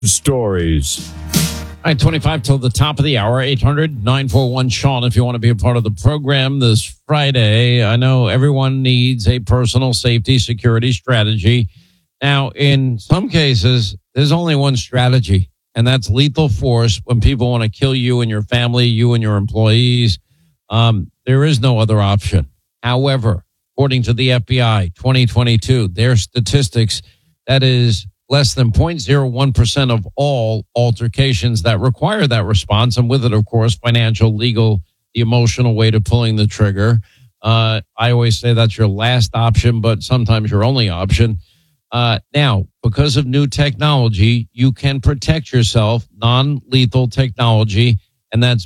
stories. All right, 25 till the top of the hour, 800-941-SEAN if you want to be a part of the program this Friday. I know everyone needs a personal safety security strategy. Now, in some cases, there's only one strategy, and that's lethal force when people want to kill you and your family, you and your employees. There is no other option. However, according to the FBI, 2022, their statistics, that is less than 0.01% of all altercations that require that response. And with it, of course, financial, legal, the emotional weight of pulling the trigger. I always say that's your last option, but sometimes your only option. Now, because of new technology, you can protect yourself, non-lethal technology, and that's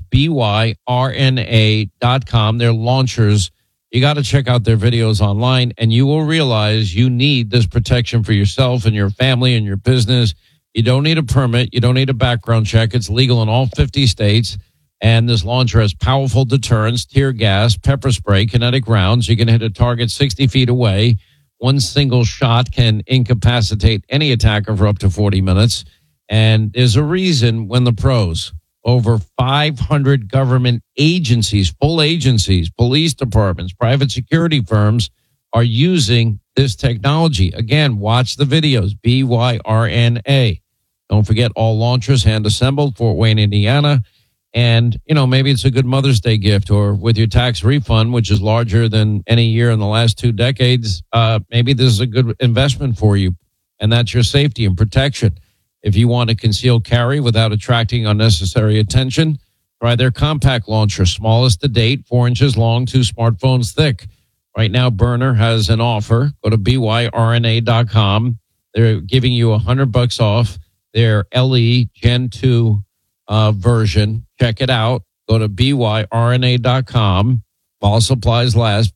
BYRNA.com. They're launchers. You got to check out their videos online, and you will realize you need this protection for yourself and your family and your business. You don't need a permit. You don't need a background check. It's legal in all 50 states. And this launcher has powerful deterrence, tear gas, pepper spray, kinetic rounds. You can hit a target 60 feet away. One single shot can incapacitate any attacker for up to 40 minutes. And there's a reason when the pros, over 500 government agencies, full agencies, police departments, private security firms are using this technology. Again, watch the videos, BYRNA. Don't forget all launchers hand assembled, Fort Wayne, Indiana. And, maybe it's a good Mother's Day gift, or with your tax refund, which is larger than any year in the last 2 decades. Maybe this is a good investment for you, and that's your safety and protection. If you want to conceal carry without attracting unnecessary attention, try their compact launcher, smallest to date, 4 inches long, 2 smartphones thick. Right now, Burner has an offer. Go to BYRNA.com. They're giving you $100 off their LE Gen 2 version. Check it out. Go to BYRNA.com. While supplies last,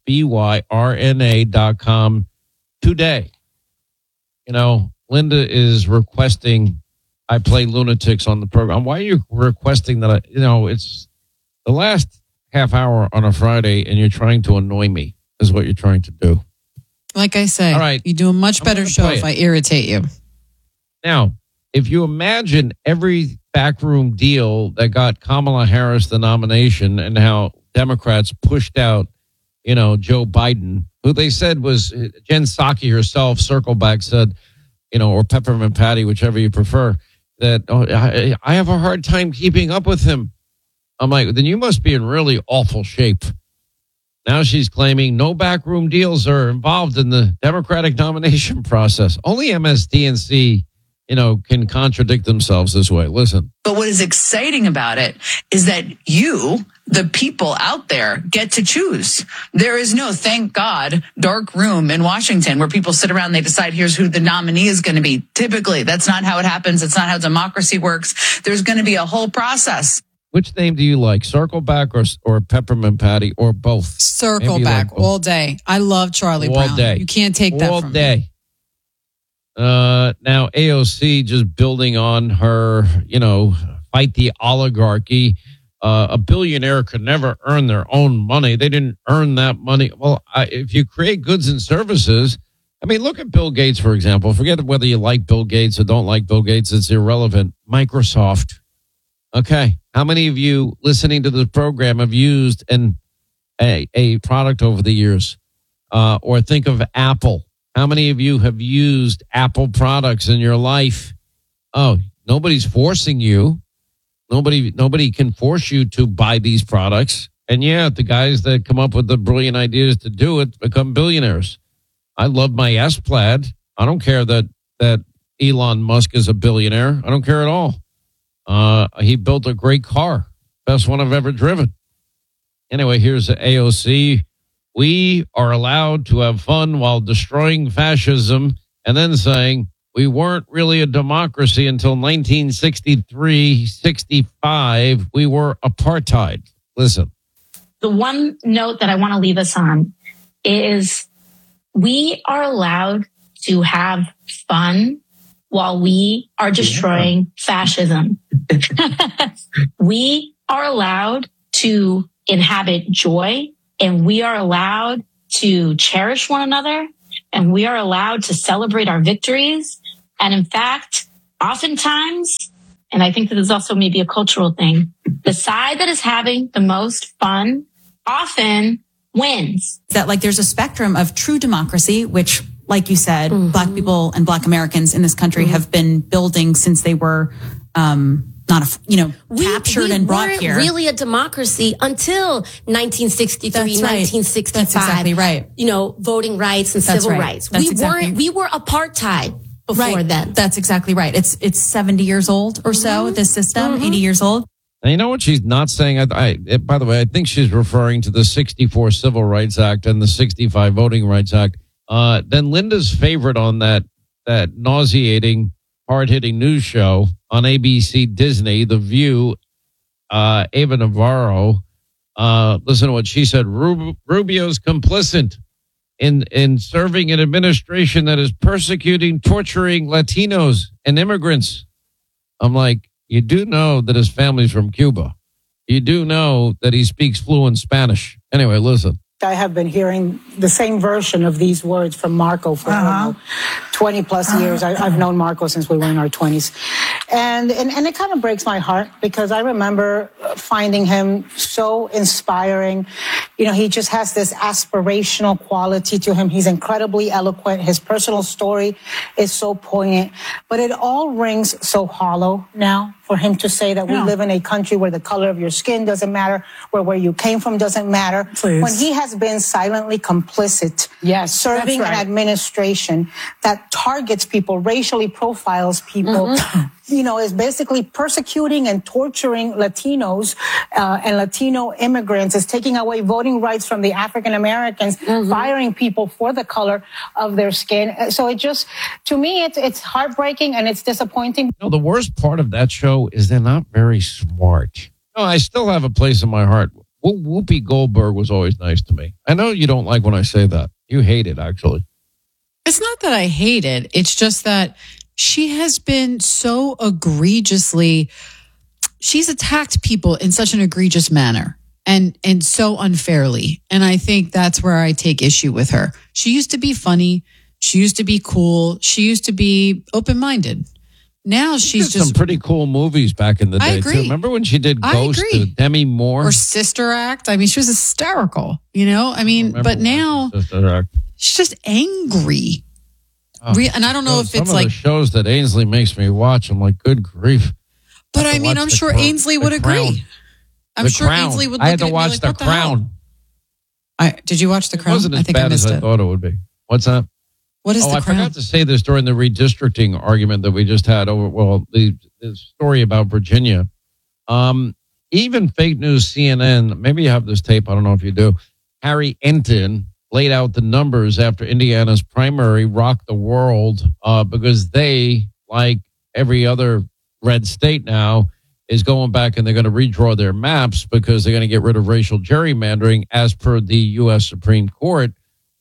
BYRNA.com today. Linda is requesting I play lunatics on the program. Why are you requesting that? It's the last half hour on a Friday, and you're trying to annoy me, is what you're trying to do. Like I say, all right, you do a much better show if I irritate you. Now, if you imagine every backroom deal that got Kamala Harris the nomination and how Democrats pushed out, Joe Biden, who they said was Jen Psaki herself, circle back, said, or Peppermint Patty, whichever you prefer, that I have a hard time keeping up with him. I'm like, then you must be in really awful shape. Now she's claiming no backroom deals are involved in the Democratic nomination process. Only MSDNC, can contradict themselves this way. Listen. But what is exciting about it is that you, the people out there, get to choose. There is no, thank God, dark room in Washington where people sit around and they decide here's who the nominee is going to be. Typically, that's not how it happens. It's not how democracy works. There's going to be a whole process. Which name do you like, Circleback or Peppermint Patty, or both? Circleback, all day. I love Charlie Brown. All day. You can't take that all from day. me. Now, AOC just building on her, fight the oligarchy. A billionaire could never earn their own money. They didn't earn that money. Well, if you create goods and services, look at Bill Gates, for example. Forget whether you like Bill Gates or don't like Bill Gates. It's irrelevant. Microsoft. Okay. How many of you listening to the program have used a product over the years? Or think of Apple. How many of you have used Apple products in your life? Oh, nobody's forcing you. Nobody can force you to buy these products. And yeah, the guys that come up with the brilliant ideas to do it become billionaires. I love my S-Plaid. I don't care that Elon Musk is a billionaire. I don't care at all. He built a great car. Best one I've ever driven. Anyway, here's the AOC. We are allowed to have fun while destroying fascism, and then saying we weren't really a democracy until 1963, 65. We were apartheid. Listen. The one note that I want to leave us on is we are allowed to have fun while we are destroying fascism. We are allowed to inhabit joy, and we are allowed to cherish one another, and we are allowed to celebrate our victories. And in fact, oftentimes, and I think that is also maybe a cultural thing, the side that is having the most fun often wins. That like there's a spectrum of true democracy, which, like you said, Black people and Black Americans in this country have been building since they were captured and brought here. We weren't really a democracy until 1963, That's right. 1965. That's exactly right. Voting rights and That's civil right. rights. That's We were apartheid before then. That's exactly right. It's 70 years old or so, this system, 80 years old. And you know what she's not saying? By the way, I think she's referring to the 64 Civil Rights Act and the 65 Voting Rights Act. Then Linda's favorite on that nauseating, hard-hitting news show on ABC Disney, The View, Ava Navarro, listen to what she said. Rubio's complicit in serving an administration that is persecuting, torturing Latinos and immigrants. I'm like, you do know that his family's from Cuba. You do know that he speaks fluent Spanish. Anyway, listen. I have been hearing the same version of these words from Marco for 20 plus years. I've known Marco since we were in our 20s. And it kind of breaks my heart because I remember finding him so inspiring. He just has this aspirational quality to him. He's incredibly eloquent. His personal story is so poignant, but it all rings so hollow now for him to say that we live in a country where the color of your skin doesn't matter, where you came from doesn't matter. Please. When he has been silently complicit, serving an administration that targets people, racially profiles people, is basically persecuting and torturing Latinos and Latino immigrants, is taking away voting rights from the African Americans, firing people for the color of their skin. So to me, it's heartbreaking and it's disappointing. The worst part of that show is they're not very smart. I still have a place in my heart. Whoopi Goldberg was always nice to me. I know you don't like when I say that. You hate it, actually. It's not that I hate it. It's just that she has been so egregiously, she's attacked people in such an egregious manner and so unfairly. And I think that's where I take issue with her. She used to be funny. She used to be cool. She used to be open-minded. Now she's just some pretty cool movies back in the day. I agree. Too. Remember when she did Ghost with Demi Moore or Sister Act? I mean, she was hysterical. But now she's just angry. And I don't know if it's like the shows that Ainsley makes me watch. I'm like, good grief. But I'm sure Ainsley would agree. I'm sure Ainsley would. I had to watch The Crown. Did you watch The Crown? It wasn't as bad as I thought it would be. What's that? What is The Crown? I forgot to say this during the redistricting argument that we just had over, the story about Virginia. Even fake news CNN, maybe you have this tape, I don't know if you do. Harry Enton laid out the numbers after Indiana's primary rocked the world because they, like every other red state now, is going back and they're going to redraw their maps because they're going to get rid of racial gerrymandering as per the U.S. Supreme Court.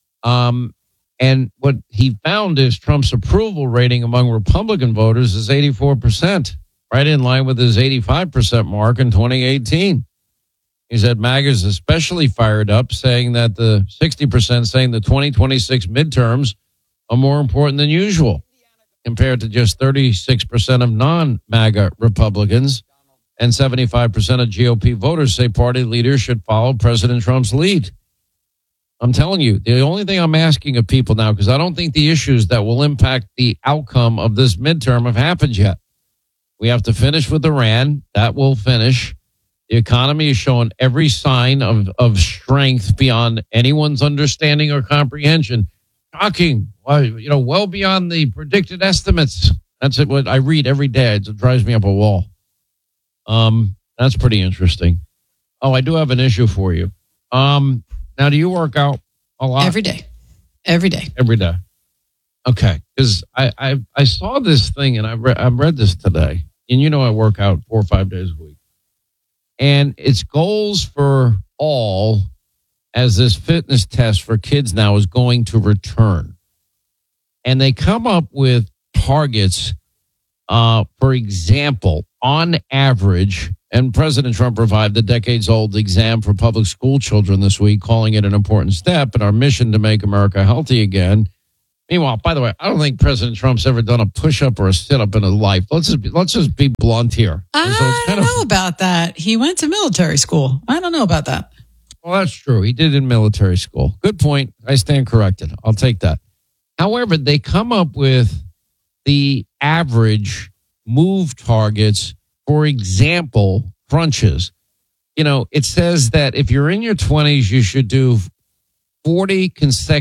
And what he found is Trump's approval rating among Republican voters is 84%, right in line with his 85% mark in 2018. He said MAGA is especially fired up, saying that the 60% saying the 2026 midterms are more important than usual, compared to just 36% of non-MAGA Republicans, and 75% of GOP voters say party leaders should follow President Trump's lead. I'm telling you, the only thing I'm asking of people now, because I don't think the issues that will impact the outcome of this midterm have happened yet. We have to finish with Iran. That will finish. The economy is showing every sign of strength beyond anyone's understanding or comprehension. Shocking. Well beyond the predicted estimates. That's what I read every day. It drives me up a wall. That's pretty interesting. Oh, I do have an issue for you. Now, do you work out a lot? Every day. Every day. Every day. Okay. Because I saw this thing and I read this today. And I work out 4 or 5 days a week. And it's goals for all as this fitness test for kids now is going to return. And they come up with targets, for example, on average, and President Trump revived the decades-old exam for public school children this week, calling it an important step in our mission to make America healthy again. Meanwhile, by the way, I don't think President Trump's ever done a push-up or a sit-up in his life. Let's just be blunt here. I don't know about that. He went to military school. I don't know about that. Well, that's true. He did in military school. Good point. I stand corrected. I'll take that. However, they come up with the average move targets, for example, crunches. You know, it says that if you're in your 20s, you should do 40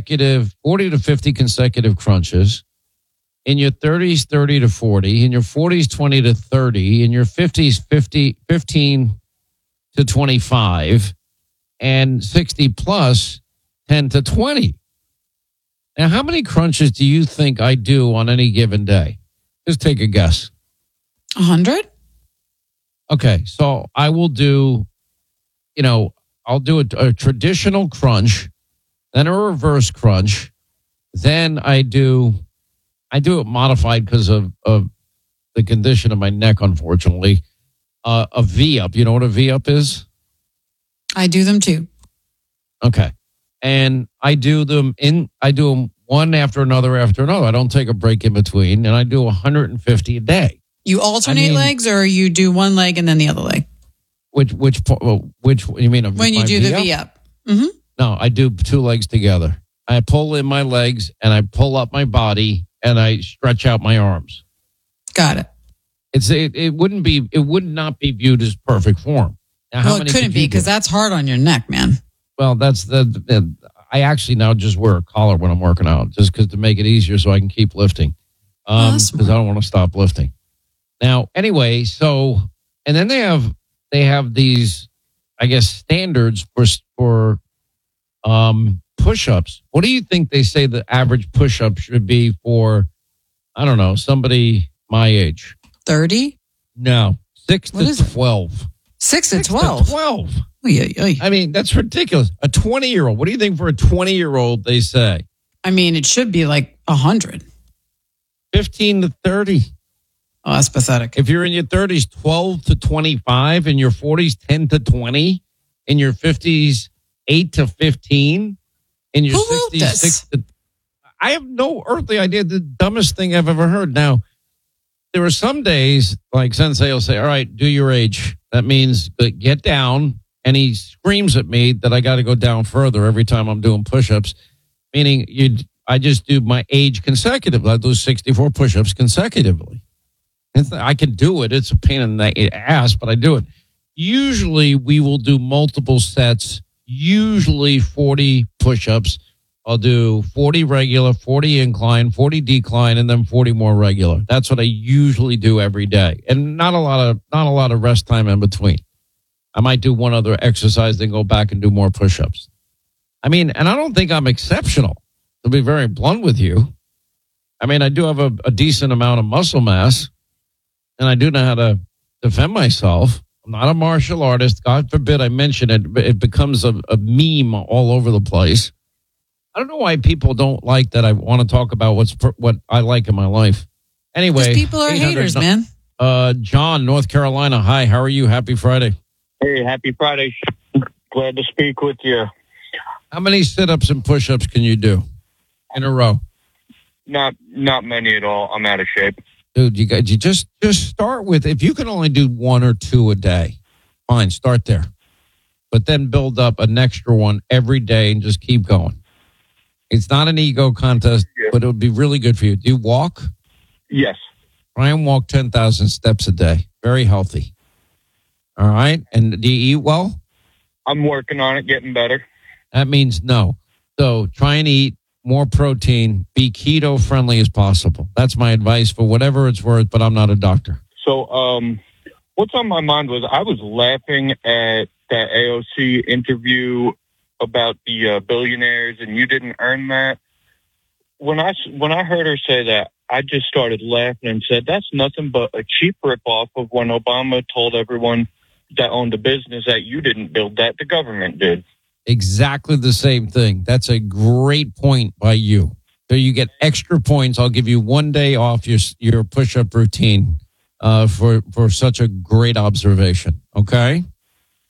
to 50 consecutive crunches. In your 30s, 30 to 40. In your 40s, 20 to 30. In your 50s, 15 to 25. And 60 plus, 10 to 20. Now, how many crunches do you think I do on any given day? Just take a guess. 100? Okay, so I will do, I'll do a traditional crunch, then a reverse crunch, then I do it modified because of the condition of my neck, unfortunately. A V-up. You know what a V-up is? I do them too. Okay. And I do them one after another. I don't take a break in between, and I do 150 a day. You alternate legs, or you do one leg and then the other leg? Which you mean? When you do the V-up. Mm-hmm. No, I do two legs together. I pull in my legs and I pull up my body and I stretch out my arms. Got it. It would not be viewed as perfect form. Now, it couldn't be because that's hard on your neck, man. Well, that's I actually now just wear a collar when I'm working out, just because to make it easier so I can keep lifting. Because I don't want to stop lifting. Now, anyway, and then they have these, I guess, standards for push-ups. What do you think they say the average push-up should be for, I don't know, somebody my age? 30? No, 6 to 12. 6 to 12? 12. Oy. I mean, that's ridiculous. A 20-year-old. What do you think for a 20-year-old they say? I mean, it should be like 100. 15 to 30. Oh, that's pathetic. If you're in your 30s, 12 to 25. In your 40s, 10 to 20. In your 50s, 8 to 15. In your 60s, 6 to... I have no earthly idea. The dumbest thing I've ever heard. Now, there are some days, like Sensei will say, all right, do your age. That means get down. And he screams at me that I got to go down further every time I'm doing push-ups, meaning I just do my age consecutively. I do 64 push-ups consecutively. I can do it. It's a pain in the ass, but I do it. Usually we will do multiple sets, usually 40 push-ups. I'll do 40 regular, 40 incline, 40 decline, and then 40 more regular. That's what I usually do every day. And not a lot of rest time in between. I might do one other exercise, then go back and do more push-ups. I mean, and I don't think I'm exceptional, to be very blunt with you. I mean, I do have a decent amount of muscle mass, and I do know how to defend myself. I'm not a martial artist. God forbid I mention it, but it becomes a meme all over the place. I don't know why people don't like that I want to talk about what I like in my life. Anyway. People are haters, man. John, North Carolina. Hi, how are you? Happy Friday. Hey, happy Friday. Glad to speak with you. How many sit-ups and push-ups can you do in a row? Not many at all. I'm out of shape. Dude, you just start with, if you can only do 1 or 2 a day, fine, start there. But then build up an extra one every day and just keep going. It's not an ego contest, but it would be really good for you. Do you walk? Yes. Try and walk 10,000 steps a day. Very healthy. All right. And do you eat well? I'm working on it, getting better. That means no. So try and eat more protein. Be keto friendly as possible. That's my advice for whatever it's worth, but I'm not a doctor. So what's on my mind was I was laughing at that AOC interview about the billionaires and you didn't earn that. When I heard her say that, I just started laughing and said, that's nothing but a cheap ripoff of when Obama told everyone that owned a business that you didn't build that, the government did. Exactly the same thing. That's a great point by you. So you get extra points. I'll give you 1 day off your push-up routine for such a great observation. Okay?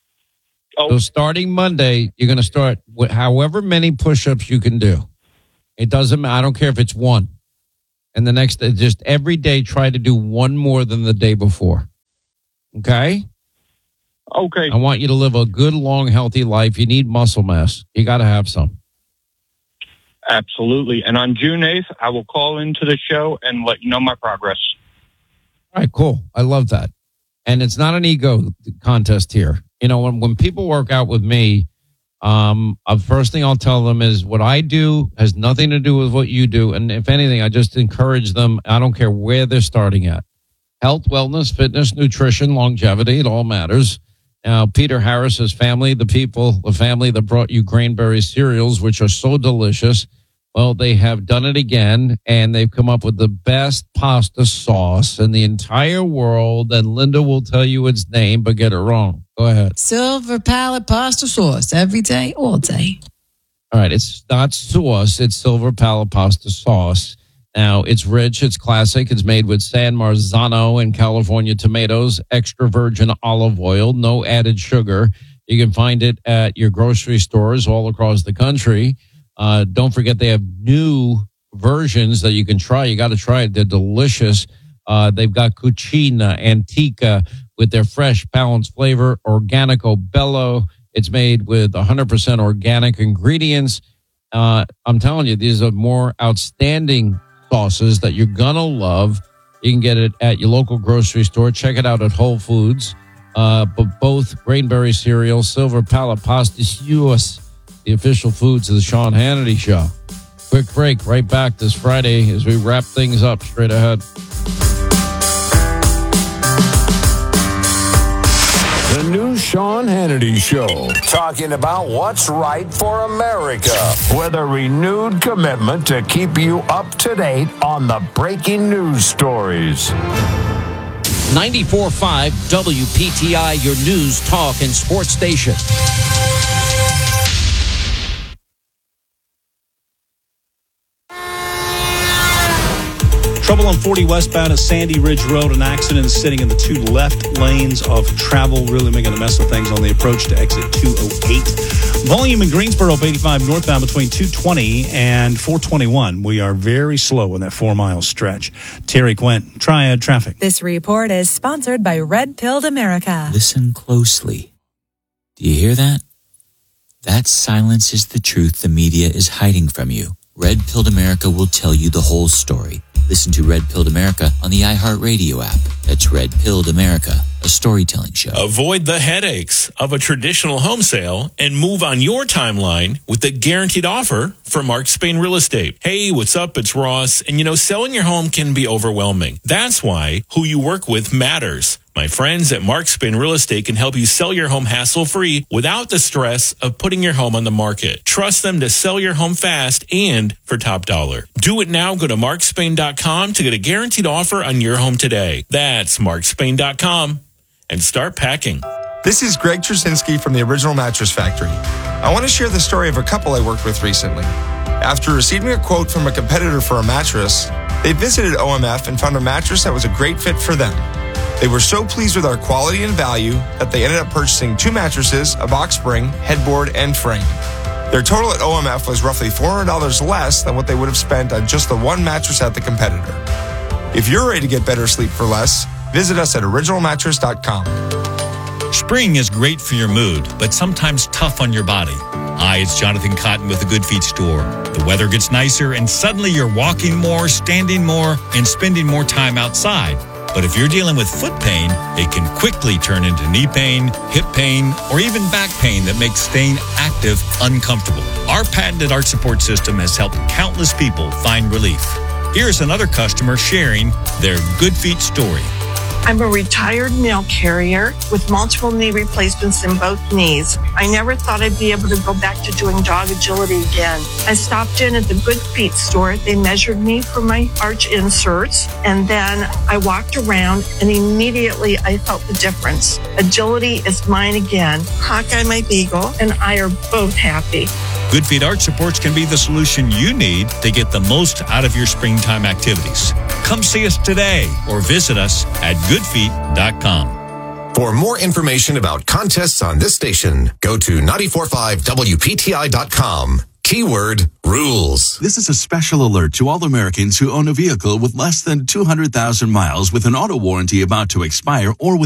Oh. So starting Monday, you're going to start with however many push-ups you can do. It doesn't matter. I don't care if it's one. And the next, just every day, try to do one more than the day before. Okay? Okay. I want you to live a good, long, healthy life. You need muscle mass. You got to have some. Absolutely. And on June 8th, I will call into the show and let you know my progress. All right, cool. I love that. And it's not an ego contest here. You know, when people work out with me, first thing I'll tell them is what I do has nothing to do with what you do. And if anything, I just encourage them. I don't care where they're starting at. Health, wellness, fitness, nutrition, longevity, it all matters. Now, Peter Harris's family, the family that brought you Grainberry cereals, which are so delicious, well, they have done it again, and they've come up with the best pasta sauce in the entire world. And Linda will tell you its name, but get it wrong. Go ahead. Silver Palette pasta sauce every day, all day. All right. It's not sauce. It's Silver Palette pasta sauce. Now, it's rich. It's classic. It's made with San Marzano and California tomatoes, extra virgin olive oil, no added sugar. You can find it at your grocery stores all across the country. Don't forget they have new versions that you can try. You got to try it. They're delicious. They've got Cucina, Antica with their fresh, balanced flavor, Organico Bello. It's made with 100% organic ingredients. I'm telling you, these are more outstanding sauces that you're going to love. You can get it at your local grocery store. Check it out at Whole Foods. But both Grainberry cereal, Silver Palette pasta sauce, the official foods of the Sean Hannity Show. Quick break, right back this Friday as we wrap things up straight ahead. The new Sean Hannity Show, talking about what's right for America, with a renewed commitment to keep you up to date on the breaking news stories. 94.5 WPTI, your news, talk, and sports station. Trouble on 40 westbound at Sandy Ridge Road. An accident sitting in the two left lanes of travel, really making a mess of things on the approach to exit 208. Volume in Greensboro, 85 northbound between 220 and 421. We are very slow in that 4-mile stretch. Terry Quint, Triad Traffic. This report is sponsored by Red Pilled America. Listen closely. Do you hear that? That silence is the truth the media is hiding from you. Red Pilled America will tell you the whole story. Listen to Red Pilled America on the iHeartRadio app. That's Red Pilled America, a storytelling show. Avoid the headaches of a traditional home sale and move on your timeline with the guaranteed offer from Mark Spain Real Estate. Hey, what's up? It's Ross. And selling your home can be overwhelming. That's why who you work with matters. My friends at Mark Spain Real Estate can help you sell your home hassle-free without the stress of putting your home on the market. Trust them to sell your home fast and for top dollar. Do it now. Go to markspain.com to get a guaranteed offer on your home today. That's markspain.com and start packing. This is Greg Trzynski from the Original Mattress Factory. I want to share the story of a couple I worked with recently. After receiving a quote from a competitor for a mattress, they visited OMF and found a mattress that was a great fit for them. They were so pleased with our quality and value that they ended up purchasing 2 mattresses, a box spring, headboard, and frame. Their total at OMF was roughly $400 less than what they would have spent on just the one mattress at the competitor. If you're ready to get better sleep for less, visit us at originalmattress.com. Spring is great for your mood, but sometimes tough on your body. Hi, it's Jonathan Cotton with the Good Feet store. The weather gets nicer and suddenly you're walking more, standing more, and spending more time outside. But if you're dealing with foot pain, it can quickly turn into knee pain, hip pain, or even back pain that makes staying active uncomfortable. Our patented arch support system has helped countless people find relief. Here's another customer sharing their Good Feet story. I'm a retired mail carrier with multiple knee replacements in both knees. I never thought I'd be able to go back to doing dog agility again. I stopped in at the Good Feet store. They measured me for my arch inserts, and then I walked around, and immediately I felt the difference. Agility is mine again. Hawkeye, my beagle, and I are both happy. Good Feet Arch Supports can be the solution you need to get the most out of your springtime activities. Come see us today or visit us at goodfeet.com. For more information about contests on this station, go to 945wpti.com. Keyword rules. This is a special alert to all Americans who own a vehicle with less than 200,000 miles with an auto warranty about to expire or with